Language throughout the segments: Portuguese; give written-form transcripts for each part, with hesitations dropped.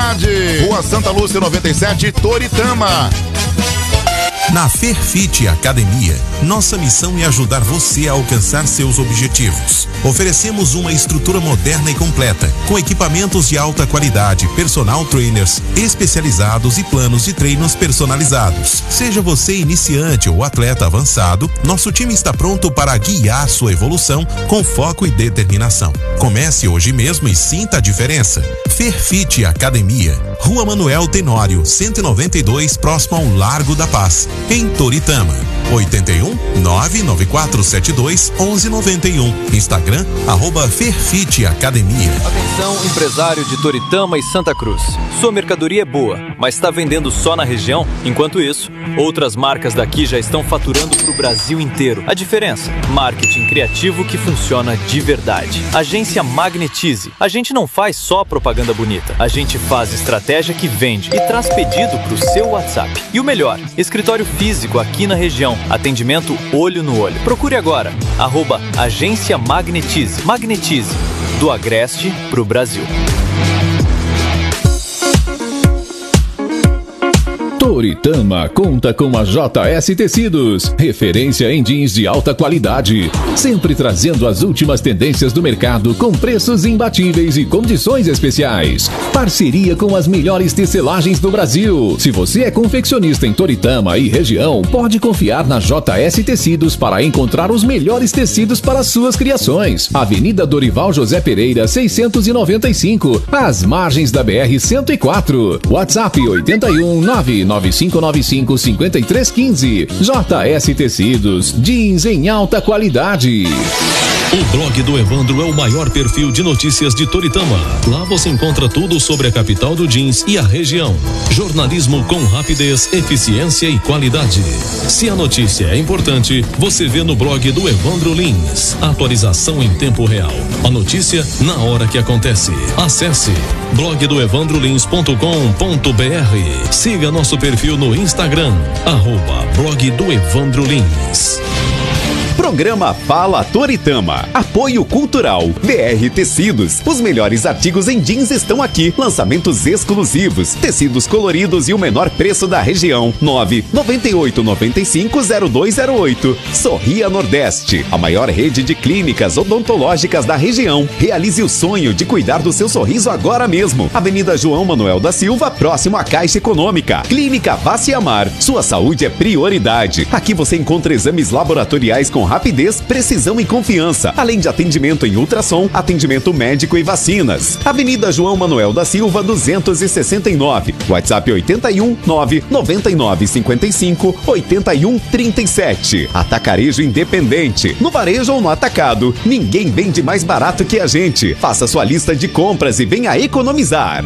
qualidade. Rua Santa Lúcia 97, Toritama. Na Fairfit Academia, nossa missão é ajudar você a alcançar seus objetivos. Oferecemos uma estrutura moderna e completa, com equipamentos de alta qualidade, personal trainers especializados e planos de treinos personalizados. Seja você iniciante ou atleta avançado, nosso time está pronto para guiar sua evolução com foco e determinação. Comece hoje mesmo e sinta a diferença. Fairfit Academia, Rua Manuel Tenório, 192, próximo ao Largo da Paz, em Toritama. 81 99472 1191. Instagram @Fairfit Academia. Atenção, empresário de Toritama e Santa Cruz. Sua mercadoria é boa, mas está vendendo só na região? Enquanto isso, outras marcas daqui já estão faturando para o Brasil inteiro. A diferença? Marketing criativo que funciona de verdade. Agência Magnetize. A gente não faz só propaganda bonita. A gente faz estratégia que vende e traz pedido para o seu WhatsApp. E o melhor, escritório físico aqui na região. Atendimento olho no olho. Procure agora. @Agência Magnetize. Magnetize. Do Agreste pro Brasil. Toritama conta com a JS Tecidos, referência em jeans de alta qualidade, sempre trazendo as últimas tendências do mercado com preços imbatíveis e condições especiais. Parceria com as melhores tecelagens do Brasil. Se você é confeccionista em Toritama e região, pode confiar na JS Tecidos para encontrar os melhores tecidos para suas criações. Avenida Dorival José Pereira, 695, às margens da BR-104. WhatsApp 81 99595 5315. JS Tecidos, jeans em alta qualidade. O blog do Evandro é o maior perfil de notícias de Toritama. Lá você encontra tudo sobre a capital do jeans e a região. Jornalismo com rapidez, eficiência e qualidade. Se a notícia é importante, você vê no blog do Evandro Lins. Atualização em tempo real. A notícia na hora que acontece. Acesse blogdoevandrolins.com.br. Siga nosso perfil no Instagram, @blog do Evandro Lins. Programa Fala Toritama. Apoio Cultural. BR Tecidos. Os melhores artigos em jeans estão aqui. Lançamentos exclusivos. Tecidos coloridos e o menor preço da região. 998950208. Sorria Nordeste. A maior rede de clínicas odontológicas da região. Realize o sonho de cuidar do seu sorriso agora mesmo. Avenida João Manuel da Silva, próximo à Caixa Econômica. Clínica Vaciamar. Sua saúde é prioridade. Aqui você encontra exames laboratoriais com rapidez, precisão e confiança, além de atendimento em ultrassom, atendimento médico e vacinas. Avenida João Manuel da Silva, 269. WhatsApp 81 99955 8137. Atacarejo Independente. No varejo ou no atacado, ninguém vende mais barato que a gente. Faça sua lista de compras e venha economizar.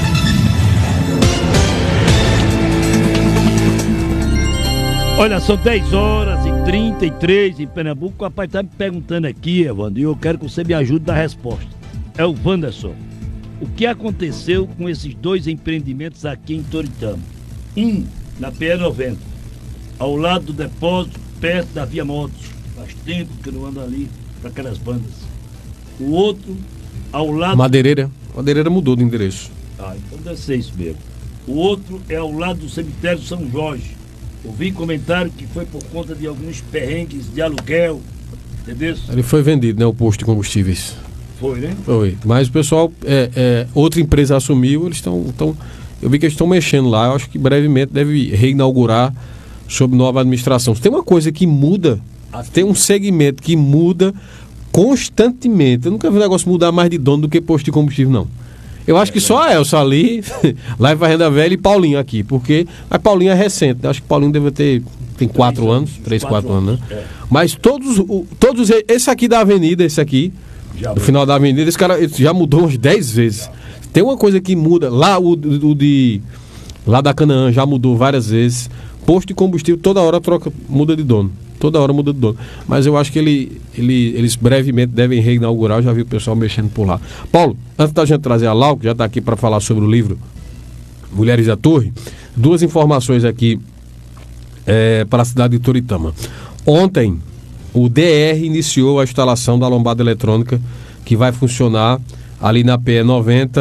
Olha, são 10h33 em Pernambuco. O rapaz tá me perguntando aqui, Evandro, e eu quero que você me ajude na resposta. É o Wanderson. O que aconteceu com esses dois empreendimentos aqui em Toritama? Um, na PR-90, ao lado do depósito, perto da Via Motos. Faz tempo que eu não ando ali para aquelas bandas. O outro, ao lado... Madeireira mudou de endereço. Ah, então deve ser isso mesmo. O outro é ao lado do cemitério São Jorge. Ouvi comentário que foi por conta de alguns perrengues de aluguel, entendeu? Ele foi vendido, né, o posto de combustíveis. Foi, né? Foi. Mas o pessoal, outra empresa assumiu, eles estão... Eu vi que eles estão mexendo lá, eu acho que brevemente deve reinaugurar sob nova administração. Se tem uma coisa que muda, tem um segmento que muda constantemente. Eu nunca vi um negócio mudar mais de dono do que posto de combustível, não. Eu acho que só a Elsa ali, lá em Fazenda Velha, e Paulinho aqui, porque a Paulinho é recente, né? Acho que Paulinho deve ter, tem 4 anos, 3, 4 anos, né? É. Mas todos, esse aqui da avenida, esse aqui, no final da avenida, esse cara já mudou umas 10 vezes. Tem uma coisa que muda, lá lá da Canaã já mudou várias vezes, posto de combustível toda hora muda de dono. Toda hora muda de dono. Mas eu acho que eles brevemente devem reinaugurar. Eu já vi o pessoal mexendo por lá. Paulo, antes da gente trazer a Lau, que já está aqui para falar sobre o livro Mulheres da Torre, 2 informações aqui para a cidade de Toritama. Ontem, o DR iniciou a instalação da lombada eletrônica que vai funcionar ali na PE 90,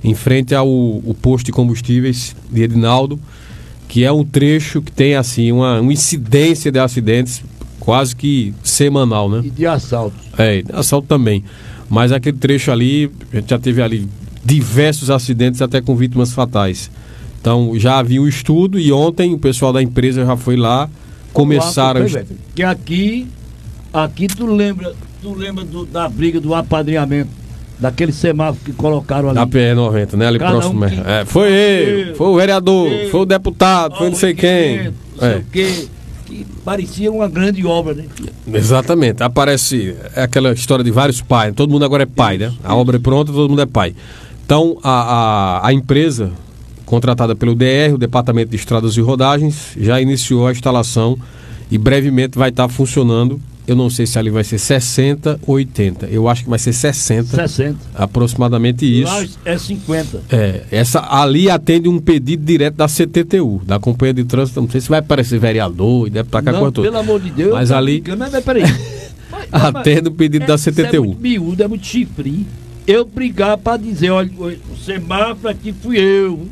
em frente ao posto de combustíveis de Edinaldo, que é um trecho que tem assim uma incidência de acidentes quase que semanal, né? E de assalto. Assalto também. Mas aquele trecho ali, a gente já teve ali diversos acidentes até com vítimas fatais. Então já havia um estudo e ontem o pessoal da empresa já foi lá, começaram... Que aqui tu lembra da briga do apadrinhamento, daquele semáforo que colocaram ali. Da PE90, né? Ali Cada próximo. Foi ele, foi o vereador, foi o deputado, foi não sei quem. Não sei o quê. Que parecia uma grande obra, né? Exatamente. Aparece aquela história de vários pais. Todo mundo agora é pai, né? A obra é pronta, todo mundo é pai. Então, a empresa contratada pelo DR, o Departamento de Estradas e Rodagens, já iniciou a instalação e brevemente vai estar funcionando. Eu não sei se ali vai ser 60 ou 80. Eu acho que vai ser 60. Aproximadamente isso. Lá é 50. Essa ali atende um pedido direto da CTTU, da Companhia de Trânsito. Não sei se vai aparecer vereador e deve estar com a coisa. Pelo amor de Deus. Mas ali peraí. atende o pedido da CTTU. É muito miúdo, é muito chifre. Eu brigar para dizer, olha, o semáforo aqui fui eu,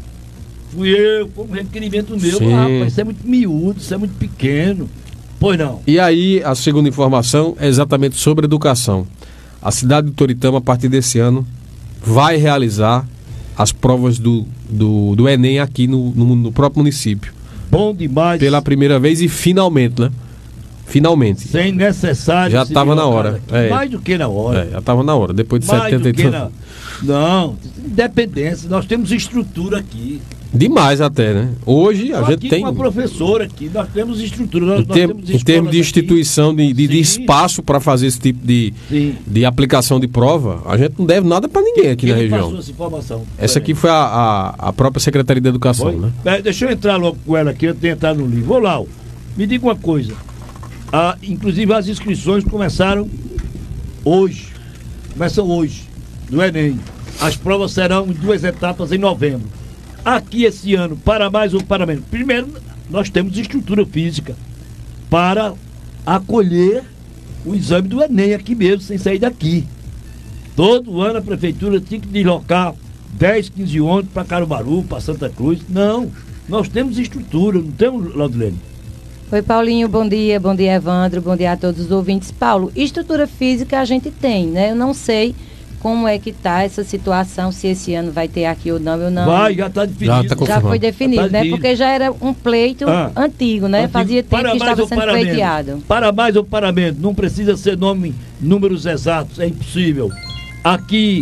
foi um requerimento meu. Rapaz, isso é muito miúdo, isso é muito pequeno. Pois não. E aí, a segunda informação é exatamente sobre educação. A cidade de Toritama, a partir desse ano, vai realizar as provas do Enem aqui no próprio município. Bom demais. Pela primeira vez e finalmente, né? Finalmente. Sem necessário. Já estava na hora. Mais do que na hora. Já estava na hora. Depois de 70 anos. Não, independência. Nós temos estrutura aqui. Demais até, né? Hoje a gente tem... uma professora aqui, nós temos estrutura. Em termos de instituição, de espaço para fazer esse tipo de aplicação de prova, a gente não deve nada para ninguém aqui na região. Passou essa informação? Essa aqui foi a própria Secretaria de Educação, né? Deixa eu entrar logo com ela aqui, antes de entrar no livro. Ô, Lau, me diga uma coisa. Inclusive as inscrições começaram hoje. Começam hoje, do Enem. As provas serão em 2 etapas em novembro. Aqui esse ano, para mais ou para menos. Primeiro, nós temos estrutura física para acolher o exame do Enem aqui mesmo, sem sair daqui. Todo ano a prefeitura tinha que deslocar 10, 15 ônibus para Caruaru, para Santa Cruz. Não, nós temos estrutura, não temos, Laudilene? Oi, Paulinho, bom dia, Evandro, bom dia a todos os ouvintes. Paulo, estrutura física a gente tem, né? Eu não sei como é que está essa situação, se esse ano vai ter aqui ou não. Já está definido. Já foi definido, né? Porque já era um pleito antigo, né? Fazia tempo que estava sendo pleiteado. Para mais ou para menos, não precisa ser números exatos, é impossível. Aqui,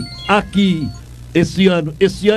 esse ano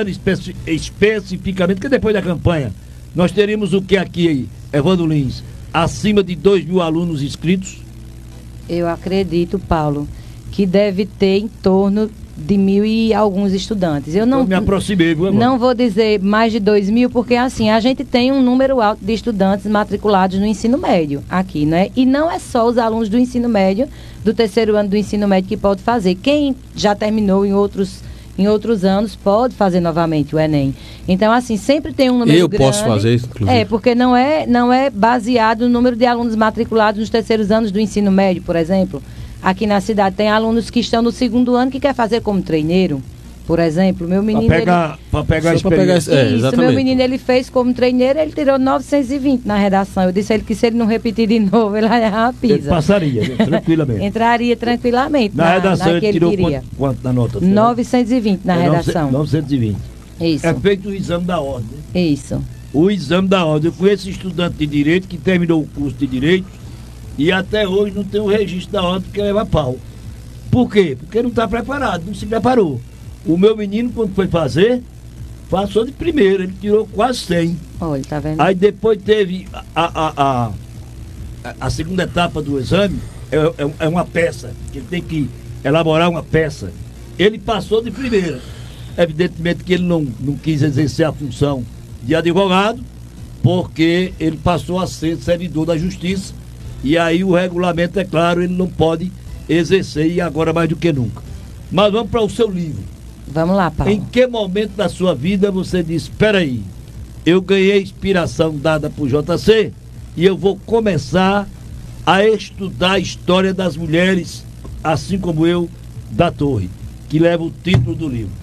especificamente, que depois da campanha, nós teríamos o que aqui, Evandro Lins? Acima de 2.000 alunos inscritos? Eu acredito, Paulo, que deve ter em torno de 1.000 e alguns estudantes. Eu me aproximei, não vou dizer mais de 2.000, porque assim, a gente tem um número alto de estudantes matriculados no ensino médio aqui, né? E não é só os alunos do ensino médio, do 3º ano do ensino médio que pode fazer. Quem já terminou em outros anos pode fazer novamente o Enem. Então, assim, sempre tem um número grande. Eu posso fazer isso, inclusive. Porque não é baseado no número de alunos matriculados nos 3º anos do ensino médio, por exemplo. Aqui na cidade tem alunos que estão no 2º ano que quer fazer como treineiro, por exemplo. Meu menino... Para pegar a experiência. Isso, meu menino, ele fez como treineiro, ele tirou 920 na redação. Eu disse a ele que se ele não repetir de novo, ele vai errar a pisa. Ele passaria, tranquilamente. Entraria tranquilamente na redação. Ele tirou quanto na nota? 920 na redação. 920. Isso. É feito o exame da ordem. Isso. O exame da ordem. Eu conheço estudante de Direito que terminou o curso de Direito e até hoje não tem o registro da ordem porque leva pau. Por quê? Porque não está preparado, não se preparou. O meu menino, quando foi fazer, passou de primeira, ele tirou quase 100. Olha, tá vendo? Aí depois teve a segunda etapa do exame, é uma peça, que ele tem que elaborar uma peça. Ele passou de primeira. Evidentemente que ele não quis exercer a função de advogado, porque ele passou a ser servidor da justiça, e aí o regulamento, é claro, ele não pode exercer, e agora mais do que nunca. Mas vamos para o seu livro. Vamos lá, Paulo. Em que momento da sua vida você disse, espera aí, eu ganhei inspiração dada por JC e eu vou começar a estudar a história das mulheres, assim como eu, da Torre, que leva o título do livro?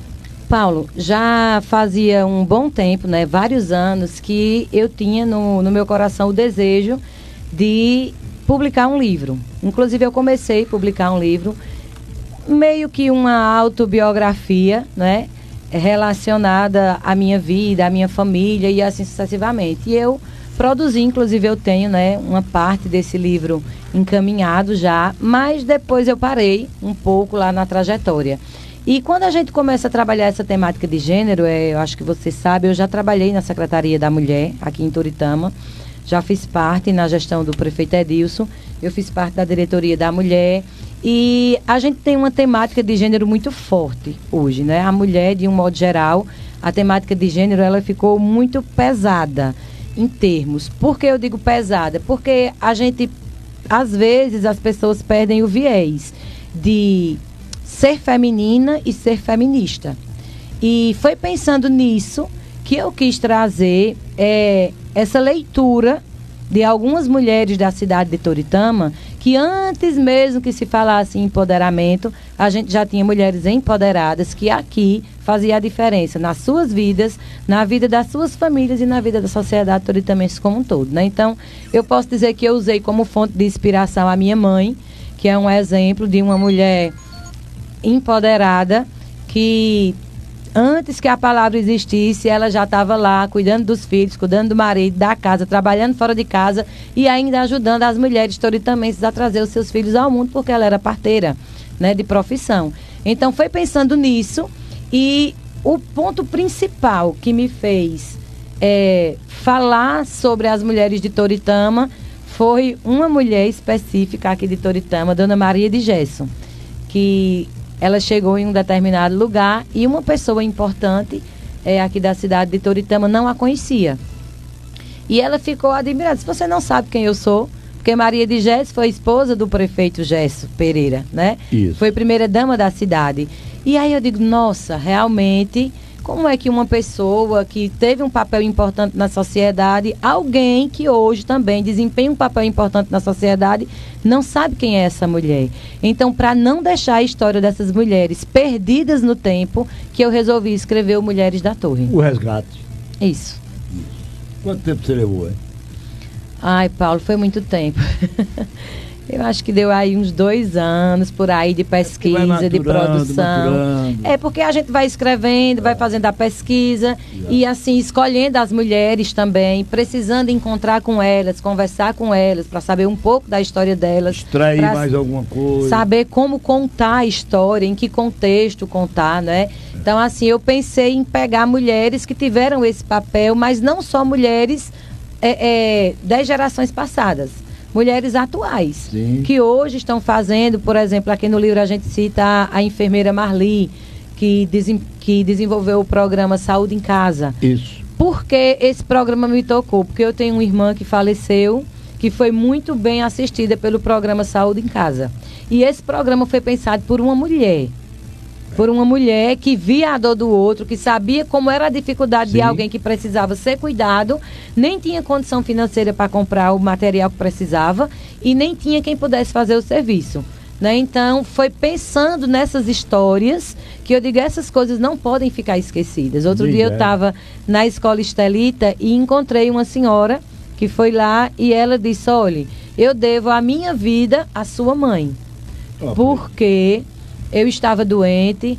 Paulo, já fazia um bom tempo, né, vários anos, que eu tinha no meu coração o desejo de publicar um livro. Inclusive, eu comecei a publicar um livro, meio que uma autobiografia, né, relacionada à minha vida, à minha família e assim sucessivamente. E eu produzi, inclusive eu tenho, né, uma parte desse livro encaminhado já, mas depois eu parei um pouco lá na trajetória. E quando a gente começa a trabalhar essa temática de gênero, eu acho que você sabe, eu já trabalhei na Secretaria da Mulher, aqui em Toritama, já fiz parte na gestão do prefeito Edilson, eu fiz parte da diretoria da mulher, e a gente tem uma temática de gênero muito forte hoje, né? A mulher, de um modo geral, a temática de gênero, ela ficou muito pesada em termos. Por que eu digo pesada? Porque a gente, às vezes, as pessoas perdem o viés de ser feminina e ser feminista. E foi pensando nisso que eu quis trazer essa leitura de algumas mulheres da cidade de Toritama, que antes mesmo que se falasse em empoderamento, a gente já tinha mulheres empoderadas que aqui fazia a diferença nas suas vidas, na vida das suas famílias e na vida da sociedade toritamense como um todo, né? Então, eu posso dizer que eu usei como fonte de inspiração a minha mãe, que é um exemplo de uma mulher empoderada, que antes que a palavra existisse, ela já estava lá cuidando dos filhos, cuidando do marido, da casa, trabalhando fora de casa e ainda ajudando as mulheres toritamenses a trazer os seus filhos ao mundo, porque ela era parteira, né, de profissão. Então foi pensando nisso, e o ponto principal que me fez falar sobre as mulheres de Toritama foi uma mulher específica aqui de Toritama, Dona Maria de Gesso, que ela chegou em um determinado lugar e uma pessoa importante aqui da cidade de Toritama não a conhecia. E ela ficou admirada. Se você não sabe quem eu sou, porque Maria de Gesso foi esposa do prefeito Gesso Pereira, né? Isso. Foi primeira dama da cidade. E aí eu digo, nossa, realmente, como é que uma pessoa que teve um papel importante na sociedade, alguém que hoje também desempenha um papel importante na sociedade, não sabe quem é essa mulher. Então, para não deixar a história dessas mulheres perdidas no tempo, que eu resolvi escrever o Mulheres da Torre. O resgate. Isso. Quanto tempo você levou, hein? Ai, Paulo, foi muito tempo. Eu acho que deu aí uns 2 anos por aí de pesquisa, de produção. É porque a gente vai escrevendo, vai fazendo a pesquisa e assim, escolhendo as mulheres também, precisando encontrar com elas, conversar com elas, para saber um pouco da história delas. Extrair mais alguma coisa. Saber como contar a história, em que contexto contar, né? Então, assim, eu pensei em pegar mulheres que tiveram esse papel, mas não só mulheres das gerações passadas. Mulheres atuais, sim, que hoje estão fazendo, por exemplo, aqui no livro a gente cita a enfermeira Marli, que desenvolveu o programa Saúde em Casa. Isso. Por que esse programa me tocou? Porque eu tenho uma irmã que faleceu, que foi muito bem assistida pelo programa Saúde em Casa. E esse programa foi pensado por uma mulher. Por uma mulher que via a dor do outro, que sabia como era a dificuldade, sim, de alguém que precisava ser cuidado, nem tinha condição financeira para comprar o material que precisava e nem tinha quem pudesse fazer o serviço, né? Então, foi pensando nessas histórias que eu digo, essas coisas não podem ficar esquecidas. Outro dia eu estava na escola Estelita e encontrei uma senhora que foi lá e ela disse, olha, eu devo a minha vida à sua mãe, porque eu estava doente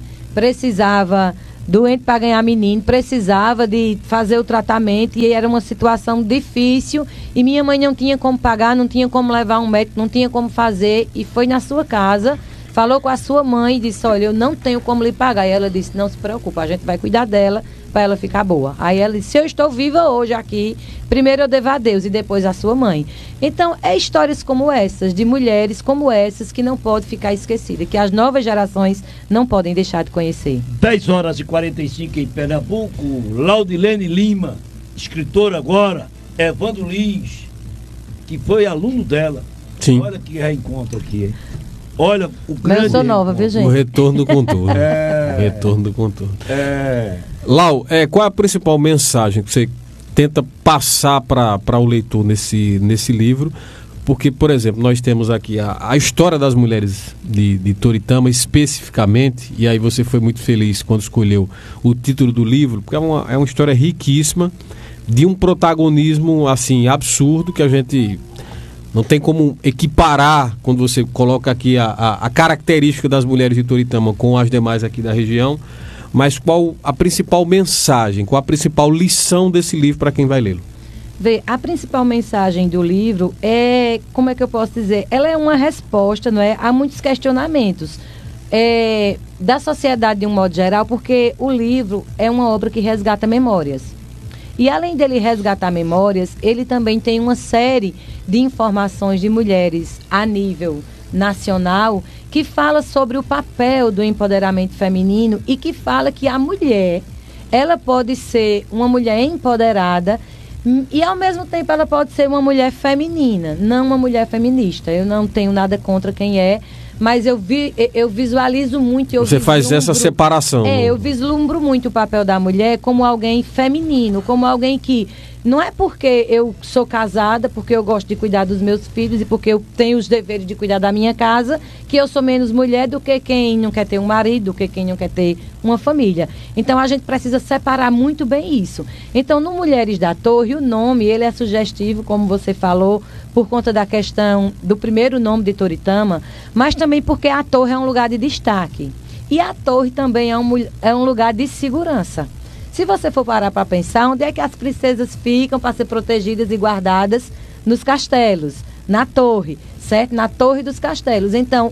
para ganhar menino, precisava de fazer o tratamento e era uma situação difícil e minha mãe não tinha como pagar, não tinha como levar um médico, não tinha como fazer e foi na sua casa, falou com a sua mãe e disse, olha, eu não tenho como lhe pagar. E ela disse, não se preocupe, a gente vai cuidar dela para ela ficar boa. Aí ela disse, se eu estou viva hoje aqui, primeiro eu devo a Deus e depois a sua mãe. Então, é histórias como essas, de mulheres como essas, que não pode ficar esquecida, que as novas gerações não podem deixar de conhecer. 10h45 em Pernambuco, Laudilene Lima, escritora agora, Evandro Lins, que foi aluno dela. Sim. Olha que reencontro aqui, hein? Olha, o grande... Eu sou nova, viu, gente? O retorno do contorno. O retorno do contorno. Lau, qual é a principal mensagem que você tenta passar para o leitor nesse livro, porque, por exemplo, nós temos aqui a história das mulheres de Toritama especificamente, e aí você foi muito feliz quando escolheu o título do livro, porque é uma história riquíssima, de um protagonismo assim absurdo, que a gente não tem como equiparar quando você coloca aqui a característica das mulheres de Toritama com as demais aqui da região, mas qual a principal mensagem, qual a principal lição desse livro para quem vai lê-lo? Vê, a principal mensagem do livro é, como é que eu posso dizer? Ela é uma resposta, não é, a muitos questionamentos da sociedade de um modo geral, porque o livro é uma obra que resgata memórias. E além dele resgatar memórias, ele também tem uma série de informações de mulheres a nível nacional que fala sobre o papel do empoderamento feminino e que fala que a mulher, ela pode ser uma mulher empoderada e ao mesmo tempo ela pode ser uma mulher feminina, não uma mulher feminista. Eu não tenho nada contra quem é, mas eu visualizo muito... Você faz essa separação. Eu vislumbro muito o papel da mulher como alguém feminino, como alguém que... Não é porque eu sou casada, porque eu gosto de cuidar dos meus filhos e porque eu tenho os deveres de cuidar da minha casa, que eu sou menos mulher do que quem não quer ter um marido, do que quem não quer ter uma família. Então a gente precisa separar muito bem isso. Então no Mulheres da Torre, o nome ele é sugestivo, como você falou, por conta da questão do primeiro nome de Toritama, mas também porque a torre é um lugar de destaque. E a torre também é um lugar de segurança. Se você for parar para pensar, onde é que as princesas ficam para ser protegidas e guardadas? Nos castelos, na torre, certo? Na torre dos castelos. Então,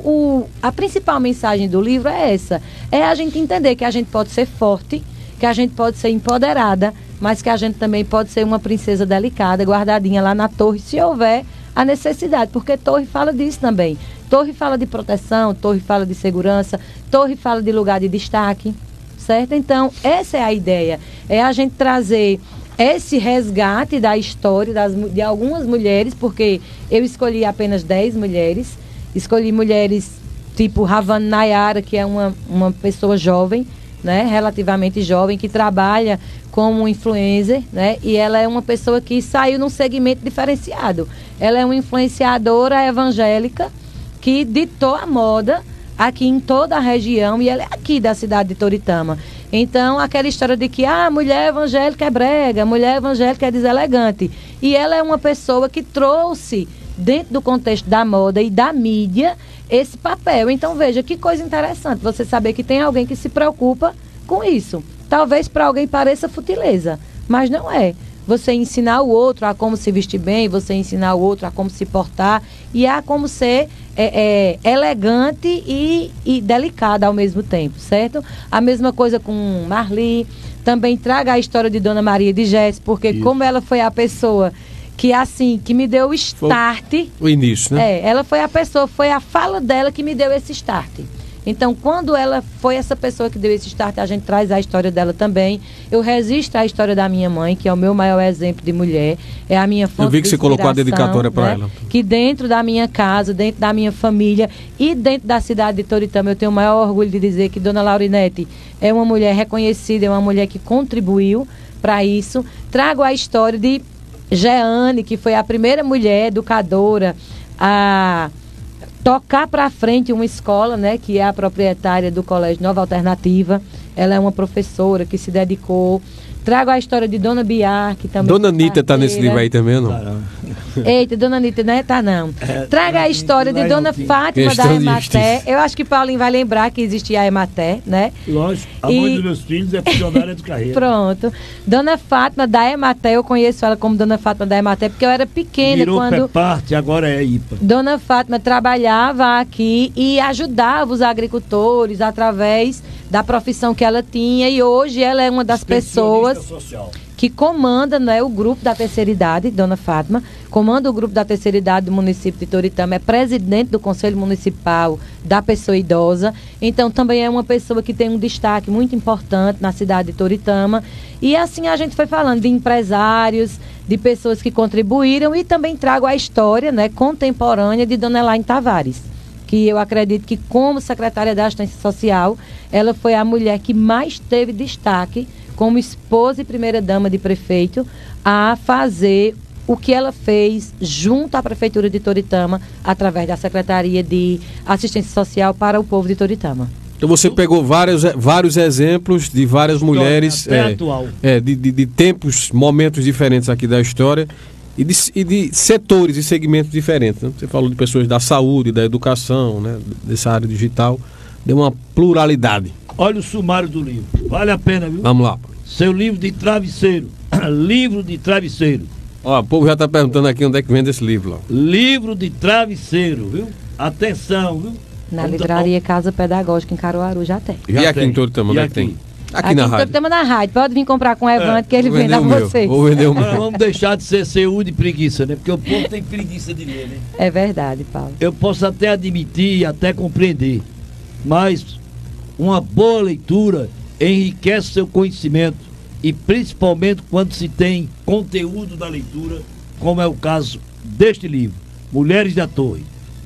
a principal mensagem do livro é essa. É a gente entender que a gente pode ser forte, que a gente pode ser empoderada, mas que a gente também pode ser uma princesa delicada, guardadinha lá na torre, se houver a necessidade. Porque torre fala disso também. Torre fala de proteção, torre fala de segurança, torre fala de lugar de destaque. Certo? Então, essa é a ideia, é a gente trazer esse resgate da história de algumas mulheres, porque eu escolhi apenas 10 mulheres, escolhi mulheres tipo Ravana Nayara, que é uma pessoa jovem, né, relativamente jovem, que trabalha como influencer, né, e ela é uma pessoa que saiu num segmento diferenciado. Ela é uma influenciadora evangélica que ditou a moda aqui em toda a região, e ela é aqui da cidade de Toritama. Então, aquela história de que a mulher evangélica é brega, a mulher evangélica é deselegante. E ela é uma pessoa que trouxe, dentro do contexto da moda e da mídia, esse papel. Então, veja, que coisa interessante você saber que tem alguém que se preocupa com isso. Talvez para alguém pareça futileza, mas não é. Você ensinar o outro a como se vestir bem, você ensinar o outro a como se portar e a como ser elegante e delicada ao mesmo tempo, certo? A mesma coisa com Marli. Também traga a história de Dona Maria de Jéssica, porque como ela foi a pessoa que me deu o start. O início, né? Ela foi a pessoa, foi a fala dela que me deu esse start. Então, quando ela foi essa pessoa que deu esse start, a gente traz a história dela também. Eu registro a história da minha mãe, que é o meu maior exemplo de mulher. É a minha fonte. Eu vi que você colocou a dedicatória para ela. Que dentro da minha casa, dentro da minha família e dentro da cidade de Toritama, eu tenho o maior orgulho de dizer que Dona Laurinete é uma mulher reconhecida, é uma mulher que contribuiu para isso. Trago a história de Jeane, que foi a primeira mulher educadora a tocar para frente uma escola, né, que é a proprietária do Colégio Nova Alternativa. Ela é uma professora que se dedicou. Trago a história de Dona Biar, que também... Dona Anitta está nesse livro aí também, não? Eita, Dona Anitta, não é? Tá não. Traga a história de Dona Fátima da Ematé. Eu acho que Paulinho vai lembrar que existia a Ematé, né? Lógico, a mãe dos meus filhos é funcionária de carreira. Pronto. Dona Fátima da Ematé, eu conheço ela como Dona Fátima da Ematé, porque eu era pequena Virou quando... parte, agora é IPA. Dona Fátima trabalhava aqui e ajudava os agricultores através da profissão que ela tinha, e hoje ela é uma das pessoas social que comanda, né, o grupo da terceira idade. Dona Fátima comanda o grupo da terceira idade do município de Toritama, é presidente do Conselho Municipal da Pessoa Idosa, então também é uma pessoa que tem um destaque muito importante na cidade de Toritama. E assim a gente foi falando de empresários, de pessoas que contribuíram, e também trago a história, né, contemporânea de Dona Elaine Tavares, que eu acredito que, como secretária da Assistência Social, ela foi a mulher que mais teve destaque como esposa e primeira-dama de prefeito a fazer o que ela fez junto à Prefeitura de Toritama, através da Secretaria de Assistência Social para o povo de Toritama. Então você pegou vários exemplos de várias mulheres atual. De tempos, momentos diferentes aqui da história e de setores e segmentos diferentes. Né? Você falou de pessoas da saúde, da educação, né? Dessa área digital. Deu uma pluralidade. Olha o sumário do livro. Vale a pena, viu? Vamos lá. Seu livro de travesseiro. Livro de travesseiro. Ó, o povo já está perguntando aqui onde é que vende esse livro. Ó. Livro de travesseiro, viu? Atenção, viu? Na livraria Casa Pedagógica em Caruaru já tem. E aqui em Toritama, onde é que tem? Aqui na rádio. Toritama na rádio. Pode vir comprar com o Evandro que ele vende a vocês. Vou vender o meu. Agora vamos deixar de ser CU de preguiça, né? Porque o povo tem preguiça de ler, né? É verdade, Paulo. Eu posso até admitir, até compreender, mas uma boa leitura enriquece seu conhecimento e principalmente quando se tem conteúdo da leitura, como é o caso deste livro, Mulheres da Torre.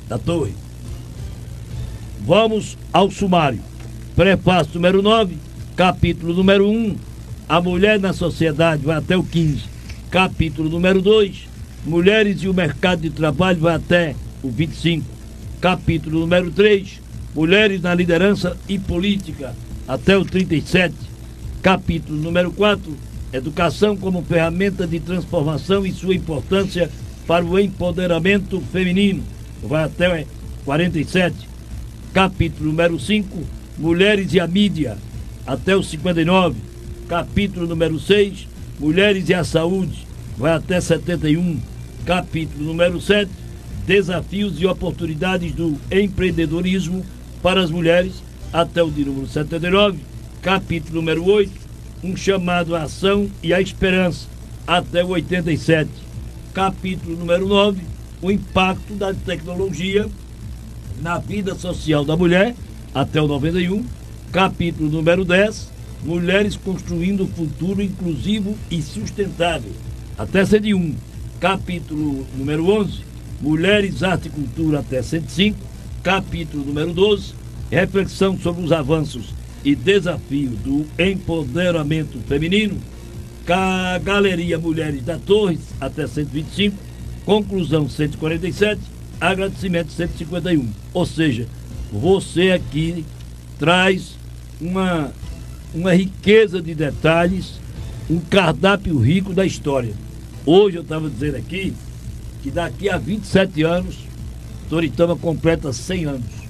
Vamos ao sumário. Prefácio número 9, capítulo número 1, A Mulher na Sociedade, vai até o 15. Capítulo número 2, Mulheres e o Mercado de Trabalho, vai até o 25. Capítulo número 3, Mulheres na Liderança e Política, até o 37. Capítulo número 4, Educação como ferramenta de transformação e sua importância para o empoderamento feminino, vai até 47. Capítulo número 5, Mulheres e a Mídia, até o 59. Capítulo número 6, Mulheres e a Saúde, vai até 71. Capítulo número 7, Desafios e oportunidades do empreendedorismo para as mulheres, até o de número 79. Capítulo número 8, Um chamado à ação e à esperança, até o 87. Capítulo número 9, O impacto da tecnologia na vida social da mulher, até o 91. Capítulo número 10, Mulheres construindo um futuro inclusivo e sustentável, até 101. Capítulo número 11, Mulheres, Arte e Cultura, até 105. Capítulo número 12, Reflexão sobre os avanços e desafios do empoderamento feminino. Galeria Mulheres da Torres, até 125. Conclusão 147. Agradecimento 151. Ou seja, você aqui traz uma riqueza de detalhes, um cardápio rico da história. Hoje eu estava dizendo aqui que daqui a 27 anos Toritama completa 100 anos.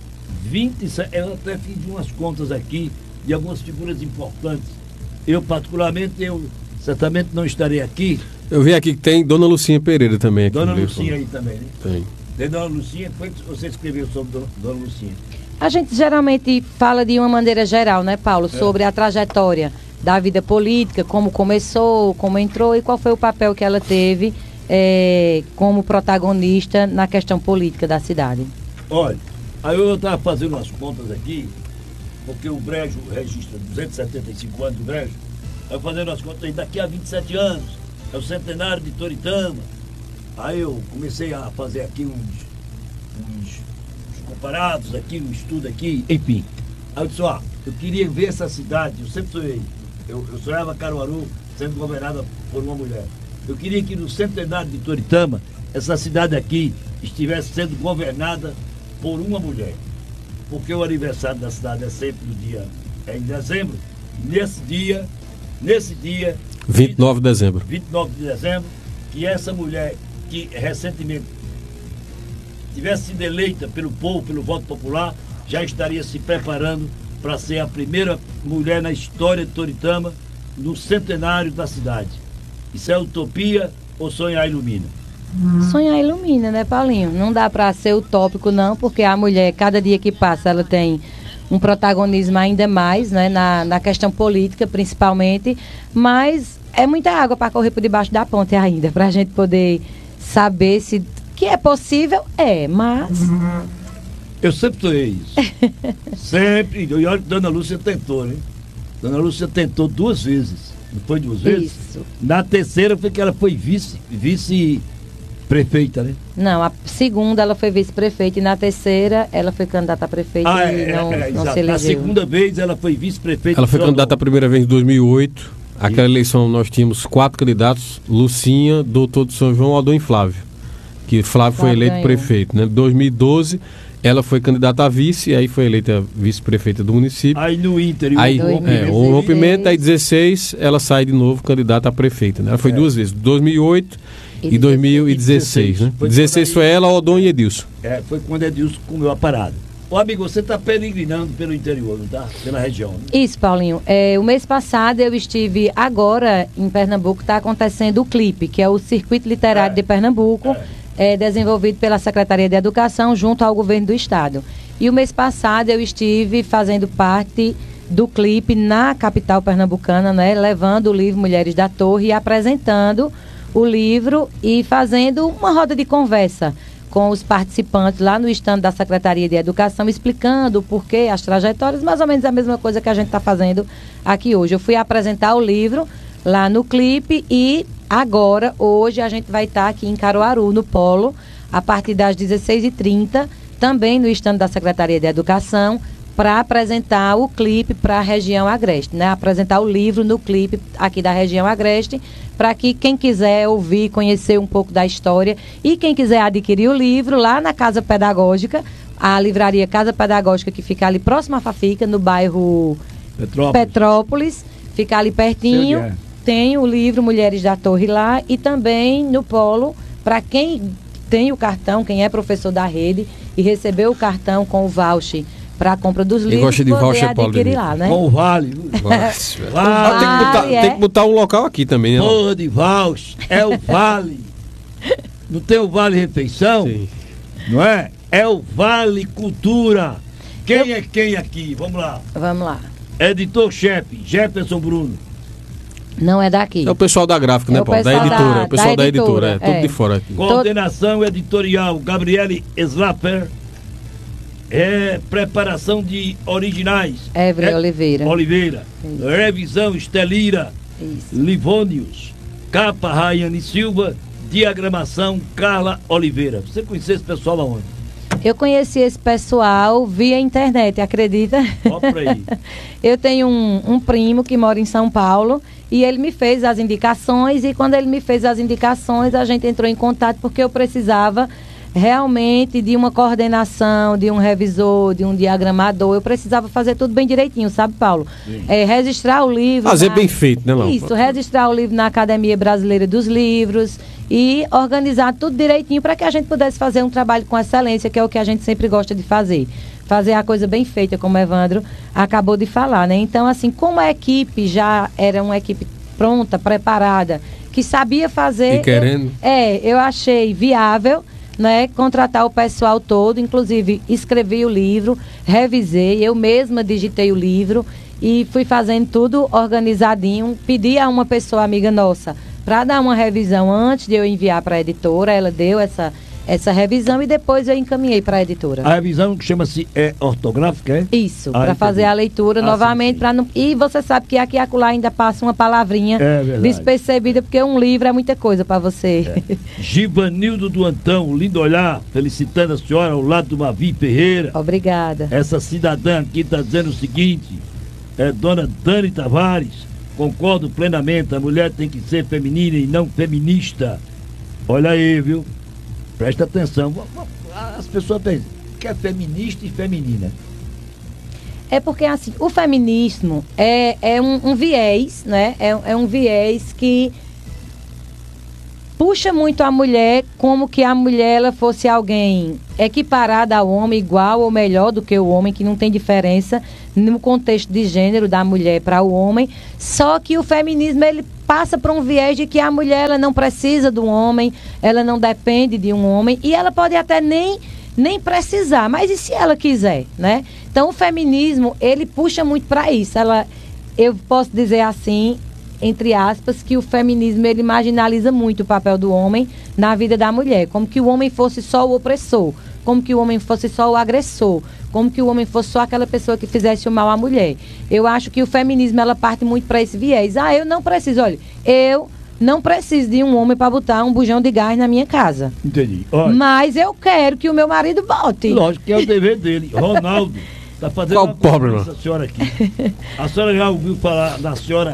27, eu até fiz umas contas aqui de algumas figuras importantes. Eu particularmente, certamente não estarei aqui. Eu vi aqui que tem Dona Lucinha Pereira também aqui. Dona Lucinha aí também, né? Tem. Tem Dona Lucinha, foi que você escreveu sobre Dona Lucinha? A gente geralmente fala de uma maneira geral, né, Paulo? Sobre a trajetória da vida política, como começou, como entrou e qual foi o papel que ela teve como protagonista na questão política da cidade. Olha, aí eu estava fazendo umas contas aqui, porque o Brejo registra 275 anos do Brejo, eu fazendo as contas aí, daqui a 27 anos, é o centenário de Toritama. Aí eu comecei a fazer aqui uns comparados aqui, um estudo aqui, enfim. Aí eu disse, eu queria ver essa cidade, eu sempre sonhei, eu sonhava Caruaru sendo governada por uma mulher. Eu queria que no centenário de Toritama, essa cidade aqui estivesse sendo governada por uma mulher. Porque o aniversário da cidade é sempre em dezembro. Nesse dia, 29 de dezembro. 29 de dezembro, que essa mulher que recentemente tivesse sido eleita pelo povo, pelo voto popular, já estaria se preparando para ser a primeira mulher na história de Toritama no centenário da cidade. Isso é utopia ou sonhar ilumina? Sonhar ilumina, né, Paulinho? Não dá para ser utópico, não, porque a mulher, cada dia que passa, ela tem um protagonismo ainda mais, né, na questão política, principalmente, mas é muita água para correr por debaixo da ponte ainda, para a gente poder saber se que é possível, mas... Eu sempre sonhei isso. Sempre. E olha que Dona Lúcia tentou, né? Dona Lúcia tentou 2 vezes. Não foi 2 vezes? Isso. Na terceira foi que ela foi vice-prefeita, né? Não, a segunda ela foi vice-prefeita e na terceira ela foi candidata a prefeita e não se elegeu. Na segunda vez ela foi vice-prefeita. Ela foi candidata a primeira vez em 2008 Aquela eleição nós tínhamos 4 candidatos, Lucinha, Doutor de São João, Aldon e Flávio. Que Flávio foi eleito prefeito, né? Em 2012, ela foi candidata a vice, aí foi eleita vice-prefeita do município. Aí no Inter, aí o rompimento, aí 16, ela sai de novo candidata a prefeita, né? Ela foi 2 vezes, 2008 e 2016, né? 16 foi ela, Aldon e Edilson. Foi quando Edilson comeu a parada. Ô amigo, você está peregrinando pelo interior, não tá? Pela região. Né? Isso, Paulinho. O mês passado eu estive agora em Pernambuco, está acontecendo o CLIP, que é o Circuito Literário de Pernambuco, desenvolvido pela Secretaria de Educação junto ao Governo do Estado. E o mês passado eu estive fazendo parte do CLIP na capital pernambucana, né? Levando o livro Mulheres da Torre e apresentando o livro e fazendo uma roda de conversa com os participantes lá no stand da Secretaria de Educação, explicando o porquê, as trajetórias, mais ou menos a mesma coisa que a gente está fazendo aqui hoje. Eu fui apresentar o livro lá no CLIP e agora, hoje, a gente vai estar aqui em Caruaru, no Polo, a partir das 16h30, também no stand da Secretaria de Educação, para apresentar o CLIP para a região Agreste, né? Apresentar o livro no CLIP aqui da região Agreste, para que quem quiser ouvir, conhecer um pouco da história e quem quiser adquirir o livro lá na Casa Pedagógica, a livraria Casa Pedagógica, que fica ali próximo à Fafica, no bairro Petrópolis, fica ali pertinho. Tem o livro Mulheres da Torre lá e também no Polo, para quem tem o cartão, quem é professor da rede e recebeu o cartão com o voucher para a compra dos livros, gosta de voucher, adquirir lá, né? Com o vale. Tem que botar um local aqui também, né? Porra de voucher, é o vale. Não tem o vale refeição? Sim. Não é? É o vale cultura. Quem é quem aqui? Vamos lá. Vamos lá. Editor-chefe, Jefferson Bruno. Não é daqui. É o pessoal da gráfica, né, Paulo? Da editora. O pessoal da editora, tudo de fora aqui. Coordenação editorial, Gabriele Slapper. Preparação de originais. Évora Oliveira. Isso. Revisão, Estelira. Isso. Livônios. Capa, Rayane Silva. Diagramação, Carla Oliveira. Você conheceu esse pessoal aonde? Eu conheci esse pessoal via internet, acredita? Ó pra aí. Eu tenho um primo que mora em São Paulo e ele me fez as indicações e quando ele me fez as indicações a gente entrou em contato porque eu precisava realmente de uma coordenação, de um revisor, de um diagramador. Eu precisava fazer tudo bem direitinho, sabe, Paulo? Registrar o livro. Fazer bem feito, né, Laura? Isso, registrar o livro na Academia Brasileira dos Livros e organizar tudo direitinho para que a gente pudesse fazer um trabalho com excelência, que é o que a gente sempre gosta de fazer. Fazer a coisa bem feita, como o Evandro acabou de falar, né? Então, assim, como a equipe já era uma equipe pronta, preparada, que sabia fazer... E querendo? Eu achei viável, né, contratar o pessoal todo, inclusive escrevi o livro, revisei, eu mesma digitei o livro e fui fazendo tudo organizadinho, pedi a uma pessoa amiga nossa para dar uma revisão antes de eu enviar para a editora, ela deu essa revisão e depois eu encaminhei para a editora. A revisão que chama-se ortográfica, é? Isso, para fazer a leitura novamente. Sim. Não... E você sabe que aqui e acolá ainda passa uma palavrinha despercebida, porque um livro é muita coisa para você. Givanildo do Antão, lindo olhar, felicitando a senhora ao lado do Mavi Ferreira. Obrigada. Essa cidadã aqui está dizendo o seguinte, dona Dani Tavares, concordo plenamente, a mulher tem que ser feminina e não feminista. Olha aí, viu? Presta atenção. As pessoas pensam que é feminista e feminina. É porque, assim, o feminismo é um viés, né? É um viés que puxa muito a mulher como que a mulher ela fosse alguém equiparada ao homem, igual ou melhor do que o homem, que não tem diferença no contexto de gênero da mulher para o homem. Só que o feminismo, ele passa por um viés de que a mulher ela não precisa do homem, ela não depende de um homem e ela pode até nem precisar, mas e se ela quiser, né? Então o feminismo, ele puxa muito para isso. Eu posso dizer assim, entre aspas, que o feminismo ele marginaliza muito o papel do homem na vida da mulher, como que o homem fosse só o opressor, como que o homem fosse só o agressor, como que o homem fosse só aquela pessoa que fizesse o mal à mulher. Eu acho que o feminismo ela parte muito para esse viés. Eu não preciso, olha, eu não preciso de um homem para botar um bujão de gás na minha casa. Entendi. Olha, mas eu quero que o meu marido bote. Lógico que é o dever dele. Ronaldo está fazendo qual o problema? A senhora aqui. A senhora já ouviu falar da senhora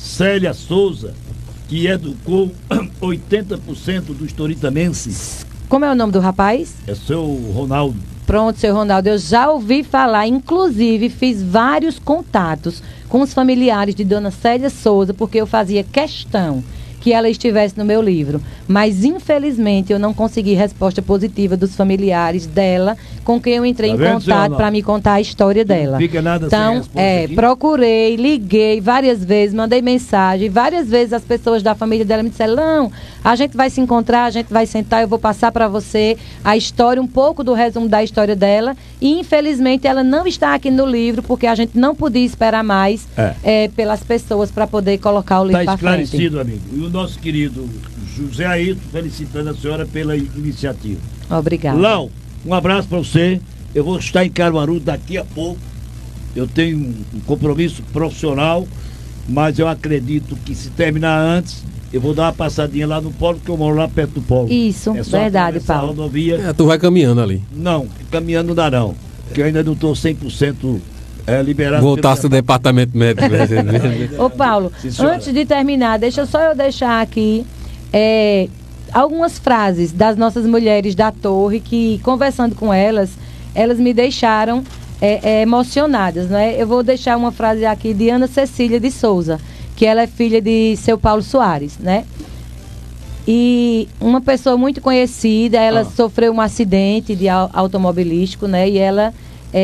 Célia Souza, que educou 80% dos toritamenses. Como é o nome do rapaz? É seu Ronaldo. Pronto, seu Ronaldo, eu já ouvi falar, inclusive fiz vários contatos com os familiares de Dona Célia Souza, porque eu fazia questão que ela estivesse no meu livro, mas infelizmente eu não consegui resposta positiva dos familiares dela, com quem eu entrei em contato para me contar a história dela. Não fica nada então, procurei, liguei várias vezes, mandei mensagem, várias vezes as pessoas da família dela me disseram, não, a gente vai se encontrar, a gente vai sentar, eu vou passar para você a história, um pouco do resumo da história dela, e infelizmente ela não está aqui no livro, porque a gente não podia esperar mais pelas pessoas para poder colocar o livro para frente. Está esclarecido, amigo. E o nosso querido José Ayrton felicitando a senhora pela iniciativa. Obrigada. Lau, um abraço para você. Eu vou estar em Caruaru daqui a pouco. Eu tenho um compromisso profissional, mas eu acredito que se terminar antes, eu vou dar uma passadinha lá no polo, porque eu moro lá perto do polo. Isso, verdade, Paulo. Rodovia. Tu vai caminhando ali. Não, caminhando não dá não, porque eu ainda não estou 100% liberado. Voltasse do departamento médico. Ô Paulo, antes de terminar, deixa eu deixar aqui algumas frases das nossas mulheres da Torre que, conversando com elas me deixaram emocionadas, né? Eu vou deixar uma frase aqui de Ana Cecília de Souza, que ela é filha de seu Paulo Soares, né? E uma pessoa muito conhecida, ela sofreu um acidente automobilístico, né? E ela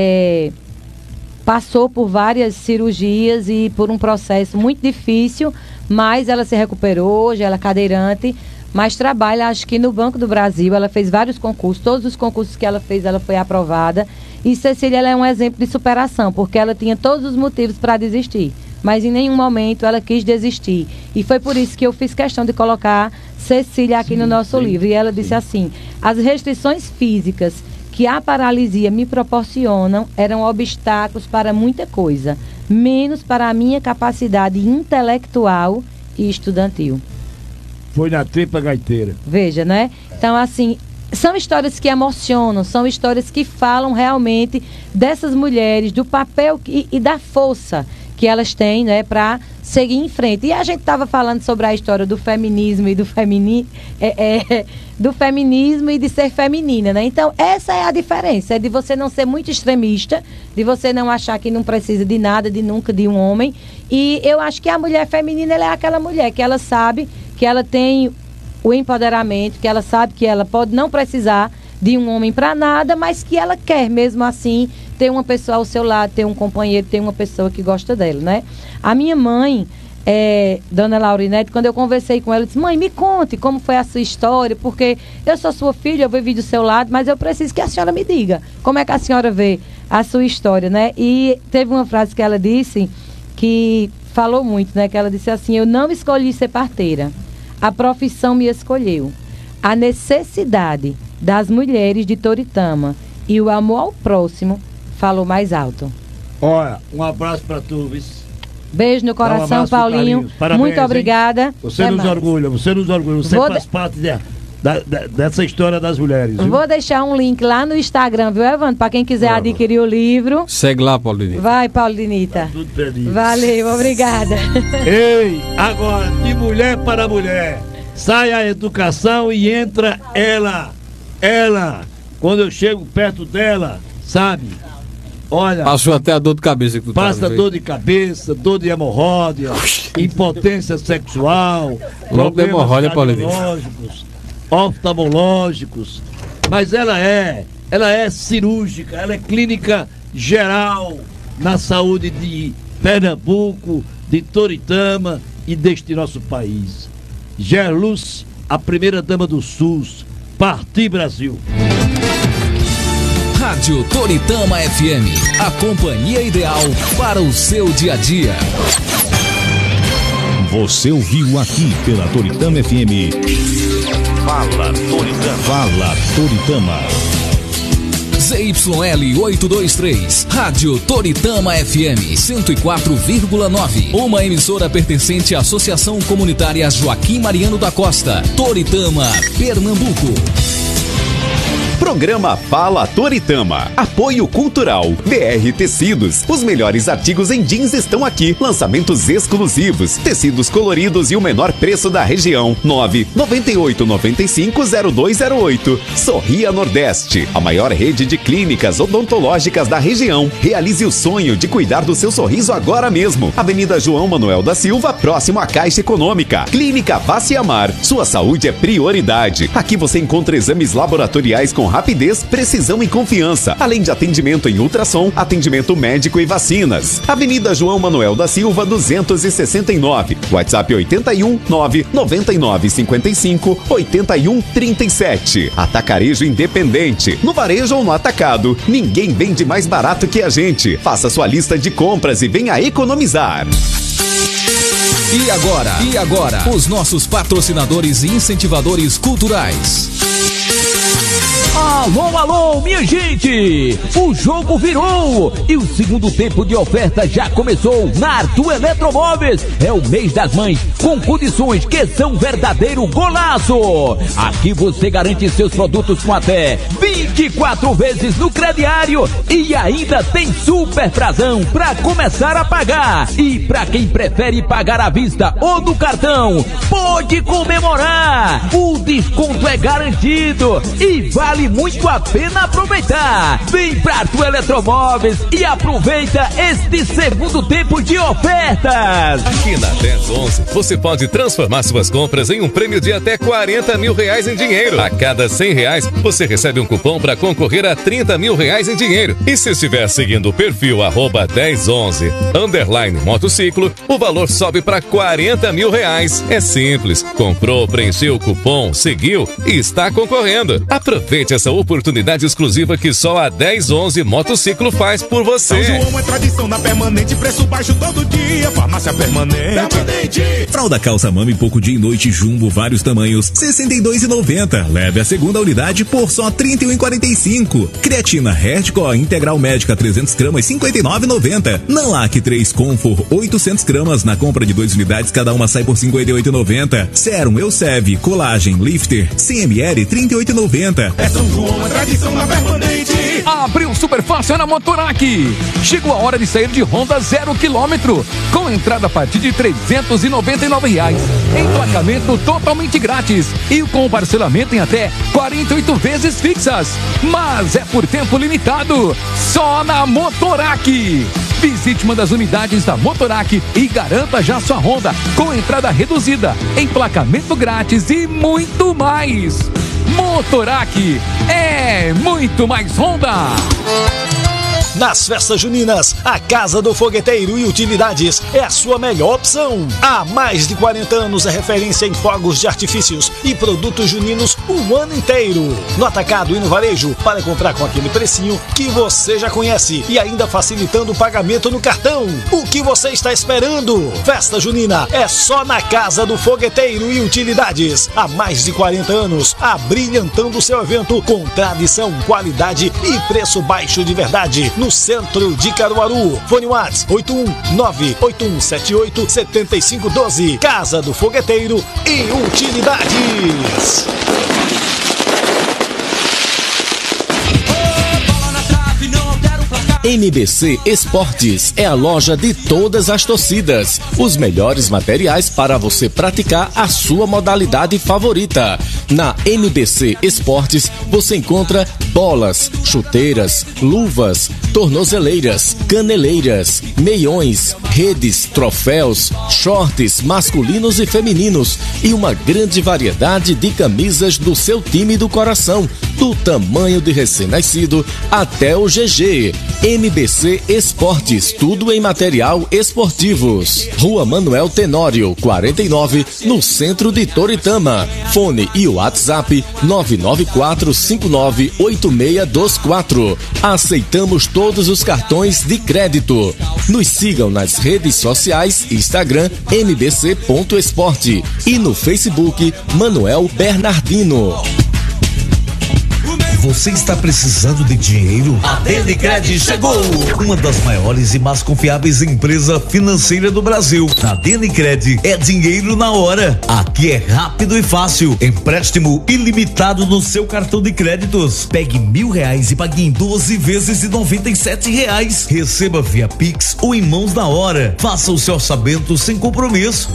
passou por várias cirurgias e por um processo muito difícil, mas ela se recuperou, hoje ela é cadeirante, mas trabalha, acho que no Banco do Brasil. Ela fez vários concursos, todos os concursos que ela fez, ela foi aprovada. E Cecília, ela é um exemplo de superação, porque ela tinha todos os motivos para desistir, mas em nenhum momento ela quis desistir. E foi por isso que eu fiz questão de colocar Cecília aqui no nosso livro. E ela disse assim: as restrições físicas que a paralisia me proporcionam eram obstáculos para muita coisa, menos para a minha capacidade intelectual e estudantil. Foi na tripa gaiteira. Veja, né? Então, assim, são histórias que emocionam, são histórias que falam realmente dessas mulheres, do papel e da força que elas têm, né, para seguir em frente. E a gente estava falando sobre a história do feminismo e do feminismo e de ser feminina, né? Então, essa é a diferença, é de você não ser muito extremista, de você não achar que não precisa de nada, de nunca, de um homem. E eu acho que a mulher feminina, ela é aquela mulher que ela sabe que ela tem o empoderamento, que ela sabe que ela pode não precisar de um homem para nada, mas que ela quer mesmo assim ter uma pessoa ao seu lado, ter um companheiro, ter uma pessoa que gosta dela, né? A minha mãe, Dona Laurinete, quando eu conversei com ela, disse: mãe, me conte como foi a sua história, porque eu sou sua filha, eu vivi do seu lado, mas eu preciso que a senhora me diga como é que a senhora vê a sua história, né? E teve uma frase que ela disse que falou muito, né? Que ela disse assim: eu não escolhi ser parteira, a profissão me escolheu. A necessidade das mulheres de Toritama e o amor ao próximo falou mais alto. Olha, um abraço para tu, vice. Beijo no coração, Paulinho. Parabéns, muito obrigada. Hein? Você nos orgulha, você faz parte dessa história das mulheres. Viu? Vou deixar um link lá no Instagram, viu, Evandro? Para quem quiser adquirir o livro. Segue lá, Paulo Dinita. Vai, Paulo Dinita. Tá tudo perdido. Valeu, obrigada. Ei, agora, de mulher para mulher, sai a educação e entra ela. Quando eu chego perto dela, sabe? Olha, passou até a dor de cabeça que tu passa dor de cabeça, dor de hemorróida, impotência sexual, problemas cardiológicos, oftalmológicos. Mas ela é cirúrgica, ela é clínica geral na saúde de Pernambuco, de Toritama e deste nosso país. Gerluz, a primeira dama do SUS. Parti Brasil. Rádio Toritama FM, a companhia ideal para o seu dia a dia. Você ouviu aqui pela Toritama FM. Fala Toritama. Fala Toritama. ZYL 823, Rádio Toritama FM 104,9. Uma emissora pertencente à Associação Comunitária Joaquim Mariano da Costa, Toritama, Pernambuco. Programa Fala Toritama. Apoio Cultural. BR Tecidos. Os melhores artigos em jeans estão aqui. Lançamentos exclusivos. Tecidos coloridos e o menor preço da região. 998950208. Sorria Nordeste. A maior rede de clínicas odontológicas da região. Realize o sonho de cuidar do seu sorriso agora mesmo. Avenida João Manuel da Silva, próximo à Caixa Econômica. Clínica Vaciamar. Sua saúde é prioridade. Aqui você encontra exames laboratoriais com rapidez, precisão e confiança, além de atendimento em ultrassom, atendimento médico e vacinas. Avenida João Manuel da Silva, 269. WhatsApp 81 999 55 81 37. Atacarejo Independente. No varejo ou no atacado, ninguém vende mais barato que a gente. Faça sua lista de compras e venha economizar. E agora, os nossos patrocinadores e incentivadores culturais. Alô, minha gente! O jogo virou e o segundo tempo de oferta já começou na Arthur Eletromóveis. É o mês das mães com condições que são verdadeiro golaço. Aqui você garante seus produtos com até 24 vezes no crediário e ainda tem super prazão para começar a pagar. E para quem prefere pagar à vista ou no cartão, pode comemorar. O desconto é garantido e vale muito a pena aproveitar. Vem pra Arthur Eletromóveis e aproveita este segundo tempo de ofertas. Aqui na 1011 você pode transformar suas compras em um prêmio de até 40 mil reais em dinheiro. A cada 100 reais você recebe um cupom para concorrer a 30 mil reais em dinheiro. E se estiver seguindo o perfil @1011_motociclo, o valor sobe para 40 mil reais. É simples. Comprou, preencheu o cupom, seguiu e está concorrendo. Aproveite essa oportunidade exclusiva que só a 1011 Motociclo faz por você. São João é tradição na Permanente, preço baixo todo dia, farmácia Permanente. Fralda calça mami pouco dia e noite jumbo, vários tamanhos, R$ 62,90. Leve a segunda unidade por só R$ 31,45. Creatina Herdcore Integral Médica 300 gramas, R$ 59,90. Nanlac 3 Comfort 800 gramas, na compra de 2 unidades cada uma sai por R$ 58,90. Serum Eucev Colagem Lifter 100 ml, R$ 38,90. É São João, é tradição na Permanente. Abriu super fácil na Motorac. Chegou a hora de sair de Honda 0 km, com entrada a partir de R$ 399. Emplacamento totalmente grátis e com parcelamento em até 48 vezes fixas. Mas é por tempo limitado, só na Motorac. Visite uma das unidades da Motorac e garanta já sua Honda com entrada reduzida, emplacamento grátis e muito mais. Motorac é muito mais Honda. Nas festas juninas, a Casa do Fogueteiro e Utilidades é a sua melhor opção. Há mais de 40 anos é referência em fogos de artifícios e produtos juninos o ano inteiro. No atacado e no varejo, para comprar com aquele precinho que você já conhece e ainda facilitando o pagamento no cartão. O que você está esperando? Festa junina é só na Casa do Fogueteiro e Utilidades. Há mais de 40 anos, abrilhantando seu evento com tradição, qualidade e preço baixo de verdade. No centro de Caruaru. Fone WhatsApp 81981787512. Casa do Fogueteiro e Utilidades. MBC Esportes é a loja de todas as torcidas. Os melhores materiais para você praticar a sua modalidade favorita. Na MBC Esportes você encontra bolas, chuteiras, luvas, tornozeleiras, caneleiras, meiões, redes, troféus, shorts masculinos e femininos e uma grande variedade de camisas do seu time do coração, do tamanho de recém-nascido até o GG. MBC Esportes, tudo em material esportivos. Rua Manuel Tenório, 49, no centro de Toritama. Fone e WhatsApp 994598624. Aceitamos todos os cartões de crédito. Nos sigam nas redes sociais, Instagram mbc.esporte e no Facebook Manuel Bernardino. Você está precisando de dinheiro? A Denicred chegou! Uma das maiores e mais confiáveis empresas financeiras do Brasil. Na Denicred é dinheiro na hora. Aqui é rápido e fácil. Empréstimo ilimitado no seu cartão de créditos. Pegue R$1.000 e pague em 12 vezes de R$97. Receba via Pix ou em mãos na hora. Faça o seu orçamento sem compromisso.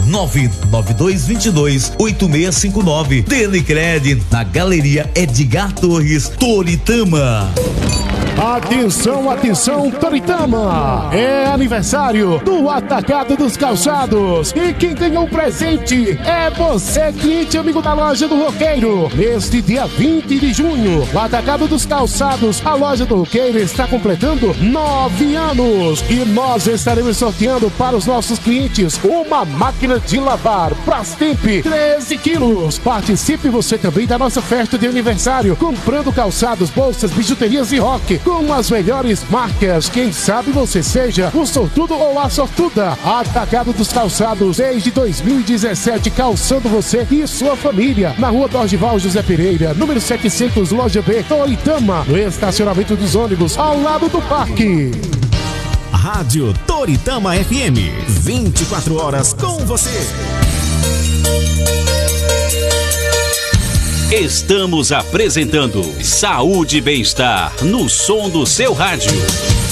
99222-8659. Denicred, na Galeria Edgar Torres, Toritama. Atenção, atenção, Toritama! É aniversário do Atacado dos Calçados e quem ganhou um presente é você, cliente amigo da Loja do Roqueiro. Neste dia 20 de junho, o Atacado dos Calçados, a Loja do Roqueiro está completando 9 anos e nós estaremos sorteando para os nossos clientes uma máquina de lavar Brastemp 13 quilos. Participe você também da nossa festa de aniversário, comprando calçados, bolsas, bijuterias e rock com as melhores marcas. Quem sabe você seja o sortudo ou a sortuda. Atacado dos Calçados desde 2017, calçando você e sua família. Na rua Dorgival José Pereira, número 700, Loja B, Toritama, no estacionamento dos ônibus, ao lado do parque. Rádio Toritama FM, 24 horas com você. Estamos apresentando Saúde e Bem-Estar no som do seu rádio.